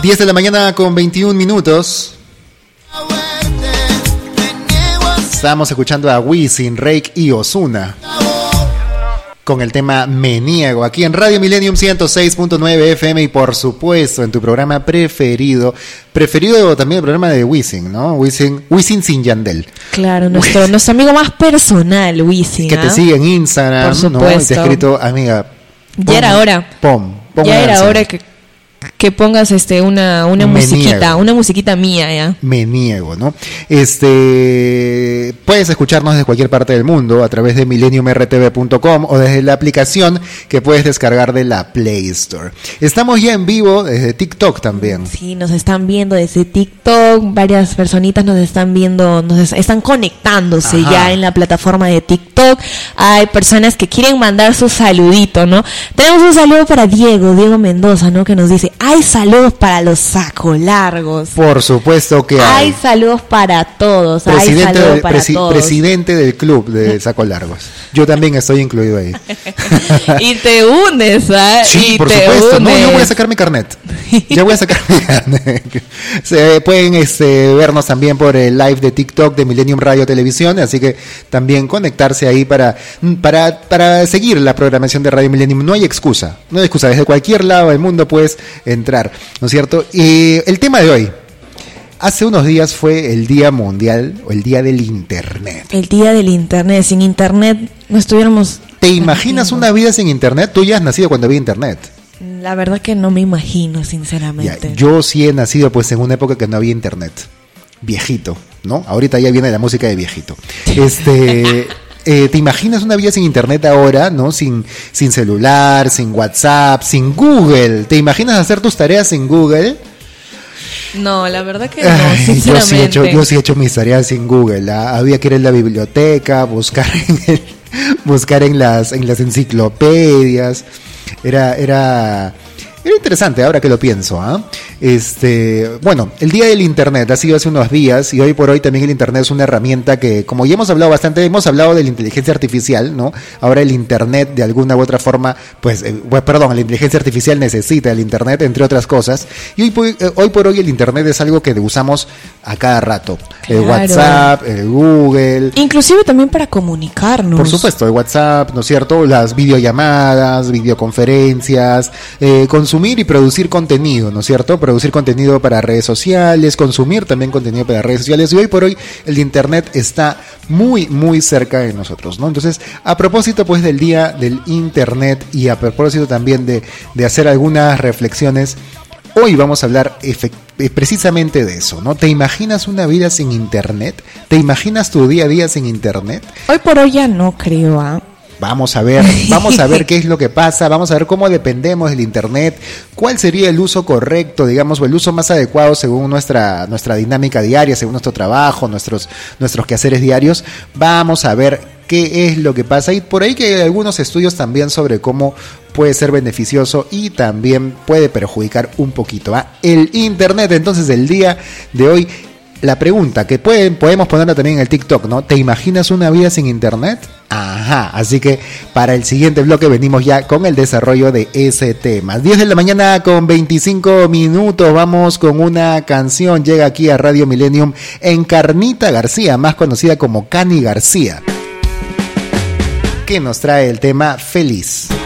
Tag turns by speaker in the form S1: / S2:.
S1: 10 de la mañana con 21 minutos. Estamos escuchando a Wisin, Reik y Ozuna con el tema Me Niego, aquí en Radio Millennium 106.9 FM y por supuesto en tu programa preferido también el programa de Wisin, ¿no? Wisin sin Yandel.
S2: Claro, nuestro amigo más personal, Wisin.
S1: Que te sigue en Instagram,
S2: por supuesto.
S1: ¿no? Y te ha escrito, amiga.
S2: Ya era hora. Ya era hora que pongas una musiquita mía, ya.
S1: Me niego, ¿no? Puedes escucharnos desde cualquier parte del mundo a través de millenniumrtv.com o desde la aplicación que puedes descargar de la Play Store. Estamos ya en vivo desde TikTok también.
S2: Sí, nos están viendo desde TikTok, varias personitas nos están viendo, están conectándose ya en la plataforma de TikTok. Hay personas que quieren mandar su saludito, ¿no? Tenemos un saludo para Diego Mendoza, ¿no? Que nos dice: hay saludos para los sacolargos.
S1: Por supuesto que hay.
S2: Hay saludos para todos. Hay saludos para todos.
S1: Presidente del club de sacolargos. Yo también estoy incluido ahí.
S2: Y te unes, ¿ah?
S1: Sí, por supuesto. No, yo voy a sacar mi carnet. Ya voy a sacar mi carnet. Pueden vernos también por el live de TikTok de Millennium Radio Televisión, así que también conectarse ahí para seguir la programación de Radio Millennium. No hay excusa. Desde cualquier lado del mundo puedes entrar, ¿no es cierto? El tema de hoy. Hace unos días fue el Día Mundial o el Día del Internet.
S2: El Día del Internet. Sin Internet no estuviéramos...
S1: ¿Te imaginas una vida sin Internet? Tú ya has nacido cuando había Internet.
S2: La verdad que no me imagino, sinceramente.
S1: Ya, yo sí he nacido pues en una época que no había Internet. Viejito, ¿no? Ahorita ya viene la música de viejito. ¿Te imaginas una vida sin Internet ahora, ¿no? Sin celular, sin WhatsApp, sin Google. ¿Te imaginas hacer tus tareas sin Google?
S2: No, la verdad que no, sinceramente.
S1: Yo sí he hecho mis tareas sin Google. Había que ir a la biblioteca, buscar en las enciclopedias. Era interesante ahora que lo pienso, ¿ah? Bueno, el Día del Internet ha sido hace unos días y hoy por hoy también el Internet es una herramienta que, como ya hemos hablado bastante, hemos hablado de la inteligencia artificial, ¿no? Ahora el Internet de alguna u otra forma, la inteligencia artificial necesita el Internet, entre otras cosas, y hoy por hoy el Internet es algo que usamos a cada rato.
S2: Claro.
S1: El WhatsApp, el Google.
S2: Inclusive también para comunicarnos.
S1: Por supuesto, el WhatsApp, ¿no es cierto? Las videollamadas, videoconferencias, consumir y producir contenido, ¿no es cierto? Producir contenido para redes sociales, consumir también contenido para redes sociales, y hoy por hoy el Internet está muy, muy cerca de nosotros, ¿no? Entonces, a propósito pues del Día del Internet y a propósito también de hacer algunas reflexiones, hoy vamos a hablar precisamente de eso, ¿no? ¿Te imaginas una vida sin Internet? ¿Te imaginas tu día a día sin Internet?
S2: Hoy por hoy ya no creo, ¿ah?
S1: Vamos a ver qué es lo que pasa, vamos a ver cómo dependemos del Internet, cuál sería el uso correcto, digamos, o el uso más adecuado según nuestra dinámica diaria, según nuestro trabajo, nuestros quehaceres diarios. Vamos a ver qué es lo que pasa, y por ahí que hay algunos estudios también sobre cómo puede ser beneficioso y también puede perjudicar un poquito, ¿ah? El Internet. Entonces, el día de hoy, la pregunta que podemos ponerla también en el TikTok, ¿no? ¿Te imaginas una vida sin Internet? Ajá, así que para el siguiente bloque venimos ya con el desarrollo de ese tema. 10 de la mañana con 25 minutos, vamos con una canción. Llega aquí a Radio Millennium Encarnita García, más conocida como Cani García, que nos trae el tema Feliz.